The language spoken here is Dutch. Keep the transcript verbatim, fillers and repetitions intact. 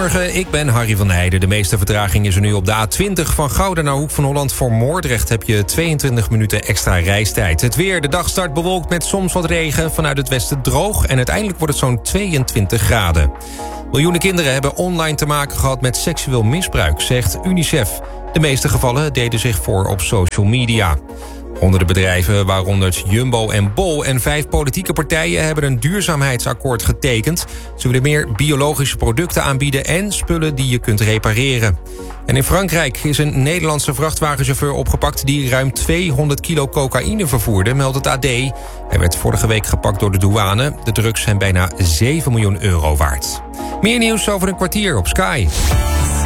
Goedemorgen, ik ben Harry van Heijden. De meeste vertraging is er nu op de A twintig van Gouda naar Hoek van Holland. Voor Moordrecht heb je tweeëntwintig minuten extra reistijd. Het weer, de dag start bewolkt met soms wat regen. Vanuit het westen droog en uiteindelijk wordt het zo'n tweeëntwintig graden. Miljoenen kinderen hebben online te maken gehad met seksueel misbruik, zegt UNICEF. De meeste gevallen deden zich voor op social media. Honderden bedrijven, waaronder Jumbo en Bol en vijf politieke partijen, hebben een duurzaamheidsakkoord getekend. Ze willen meer biologische producten aanbieden en spullen die je kunt repareren. En in Frankrijk is een Nederlandse vrachtwagenchauffeur opgepakt die ruim tweehonderd kilo cocaïne vervoerde, meldt het A D. Hij werd vorige week gepakt door de douane. De drugs zijn bijna zeven miljoen euro waard. Meer nieuws over een kwartier op Sky.